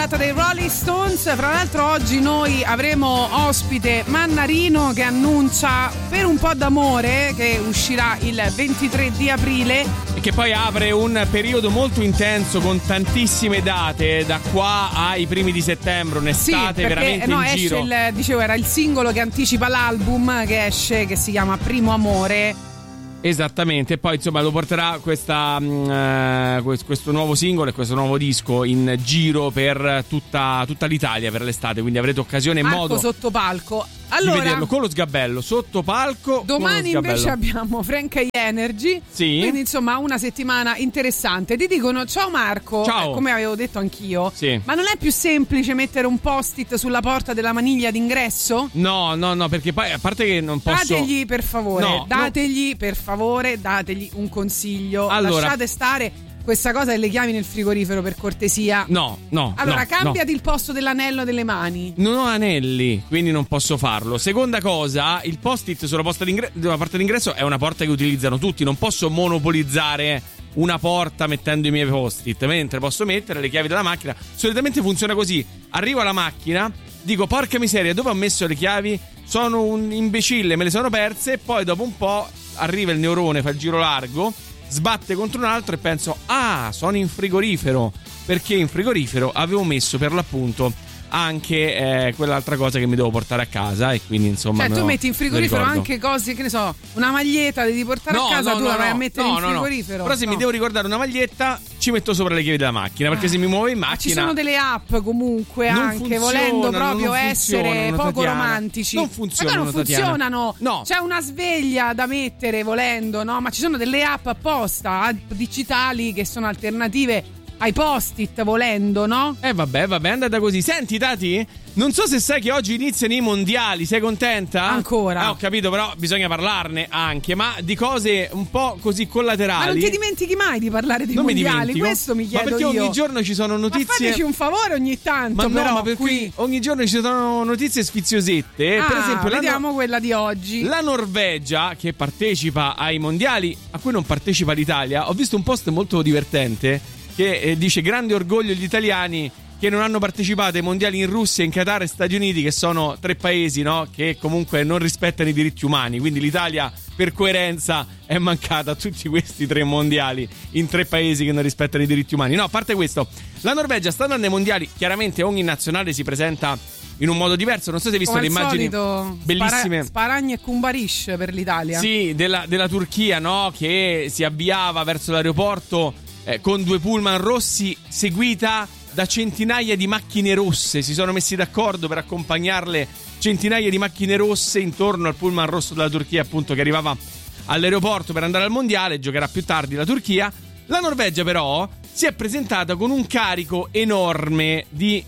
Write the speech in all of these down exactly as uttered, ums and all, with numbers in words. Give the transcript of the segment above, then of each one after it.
arrivata dei Rolling Stones. Fra l'altro oggi noi avremo ospite Mannarino che annuncia Per un po' d'amore, che uscirà il ventitré di aprile e che poi apre un periodo molto intenso con tantissime date da qua ai primi di settembre, un'estate sì, perché, veramente no, in esce giro. Il, dicevo, era il singolo che anticipa l'album che esce, che si chiama Primo Amore. Esattamente, e poi insomma lo porterà questa, uh, questo nuovo singolo e questo nuovo disco in giro per tutta, tutta l'Italia per l'estate, quindi avrete occasione e modo sotto palco. Allora, di vederlo con lo sgabello sotto palco. Domani invece abbiamo Frank e Energy, sì. Quindi insomma una settimana interessante. Ti dicono ciao Marco, ciao. Eh, come avevo detto anch'io, sì. Ma non è più semplice mettere un post-it sulla porta della maniglia d'ingresso? No, no, no, perché poi a parte che non posso. Dategli per favore, no, dategli no. per favore, dategli un consiglio. Allora, lasciate stare questa cosa delle chiavi nel frigorifero, per cortesia. No, no. Allora, no, cambiati no. il posto dell'anello delle mani. Non ho anelli, quindi non posso farlo. Seconda cosa, il post-it sulla porta d'ingresso, sulla porta d'ingresso è una porta che utilizzano tutti. Non posso monopolizzare una porta mettendo i miei post-it, mentre posso mettere le chiavi della macchina. Solitamente funziona così. Arrivo alla macchina, dico porca miseria, dove ho messo le chiavi? Sono un imbecille, me le sono perse. E poi dopo un po' arriva il neurone, fa il giro largo, sbatte contro un altro e penso ah, sono in frigorifero, perché in frigorifero avevo messo per l'appunto anche eh, quell'altra cosa che mi devo portare a casa, e quindi insomma cioè tu no, metti in frigorifero anche cose, che ne so, una maglietta devi portare no, a casa, no, tu no, la vai no, a mettere no, in no, frigorifero no. Però se no. mi devo ricordare una maglietta ci metto sopra le chiavi della macchina, perché ah. se mi muovo in macchina. Ma ci sono delle app comunque non anche volendo proprio essere poco Tatiana. romantici. Non funzionano, ma non funzionano. No. C'è una sveglia da mettere volendo, no? Ma ci sono delle app apposta, app digitali che sono alternative ai post-it volendo, no? Eh vabbè, vabbè, è andata così. Senti Tati, non so se sai che oggi iniziano i mondiali, sei contenta? Ancora. Ah, ho capito, però bisogna parlarne anche, ma di cose un po' così collaterali. Ma non ti dimentichi mai di parlare dei non mondiali? Mi Questo mi chiedo io. Ma perché io. ogni giorno ci sono notizie. Ma fateci un favore ogni tanto, ma no, però, ma perché qui. ogni giorno ci sono notizie sfiziosette. Ah, per esempio, vediamo la, quella di oggi. La Norvegia, che partecipa ai mondiali, a cui non partecipa l'Italia, ho visto un post molto divertente che eh, dice grande orgoglio gli italiani che non hanno partecipato ai mondiali in Russia, in Qatar e Stati Uniti, che sono tre paesi, no, che comunque non rispettano i diritti umani. Quindi l'Italia, per coerenza, è mancata a tutti questi tre mondiali in tre paesi che non rispettano i diritti umani. No, a parte questo, la Norvegia sta andando ai mondiali. Chiaramente ogni nazionale si presenta in un modo diverso. Non so se hai visto come le immagini solito, bellissime. Spara- Sparagna e Kumbarish per l'Italia. Sì, della, della Turchia, no, che si avviava verso l'aeroporto eh, con due pullman rossi, seguita da centinaia di macchine rosse. Si sono messi d'accordo per accompagnarle, centinaia di macchine rosse intorno al pullman rosso della Turchia, appunto, che arrivava all'aeroporto per andare al mondiale. Giocherà più tardi la Turchia. La Norvegia però si è presentata con un carico enorme di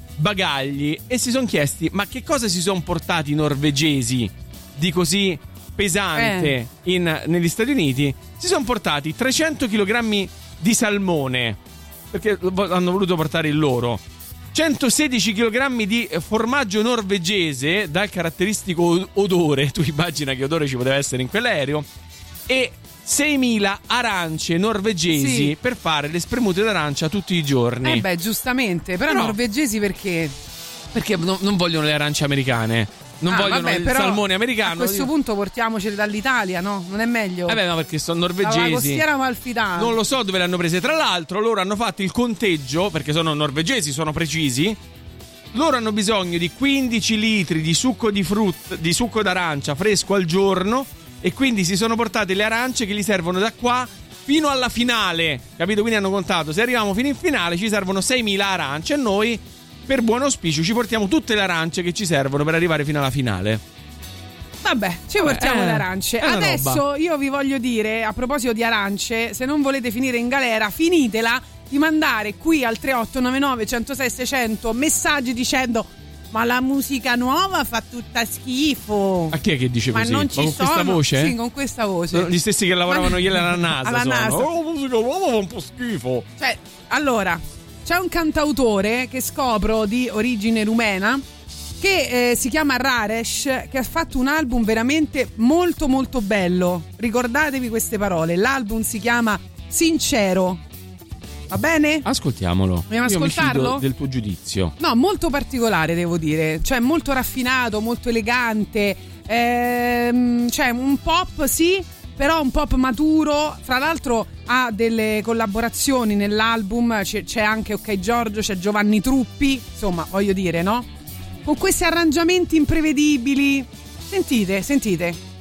bagagli e si sono chiesti ma che cosa si sono portati i norvegesi di così pesante eh. in, negli Stati Uniti. Si sono portati trecento chilogrammi di salmone, perché hanno voluto portare il loro, centosedici chilogrammi di formaggio norvegese dal caratteristico odore, tu immagina che odore ci poteva essere in quell'aereo, e seimila arance norvegesi, sì, per fare le spremute d'arancia tutti i giorni. Eh beh, giustamente, però, però norvegesi perché? Perché no, non vogliono le arance americane. Non ah, vogliono vabbè, il salmone americano. A questo punto portiamoceli dall'Italia, no? Non è meglio? Eh beh, no, perché sono norvegesi. La costiera amalfitana. Non lo so dove le hanno prese. Tra l'altro loro hanno fatto il conteggio, perché sono norvegesi, sono precisi. Loro hanno bisogno di quindici litri di succo di frutta, di succo d'arancia fresco al giorno, e quindi si sono portate le arance che gli servono da qua fino alla finale, capito? Quindi hanno contato, se arriviamo fino in finale ci servono seimila arance, e noi per buon auspicio ci portiamo tutte le arance che ci servono per arrivare fino alla finale. Vabbè, ci portiamo eh, le arance. Adesso roba. Io vi voglio dire, a proposito di arance, se non volete finire in galera, finitela di mandare qui al tre otto nove nove, uno zero sei, seicento messaggi dicendo ma la musica nuova fa tutta schifo. A chi è che dice ma così? Non ci ma con sono, questa voce? Sì, con questa voce. Sono gli stessi che lavoravano ieri alla NASA. Alla sono. NASA. Oh, la musica nuova fa un po' schifo. Cioè, allora, c'è un cantautore che scopro di origine rumena che eh, si chiama Raresh, che ha fatto un album veramente molto molto bello. Ricordatevi queste parole. L'album si chiama Sincero. Va bene? Ascoltiamolo. Vogliamo Io ascoltarlo? Mi fido del tuo giudizio. No, molto particolare devo dire, cioè molto raffinato, molto elegante, ehm, cioè un pop sì, però un pop maturo. Fra l'altro ha delle collaborazioni nell'album, c'è, c'è anche Ok Giorgio, c'è Giovanni Truppi, insomma voglio dire, no? Con questi arrangiamenti imprevedibili. Sentite, sentite.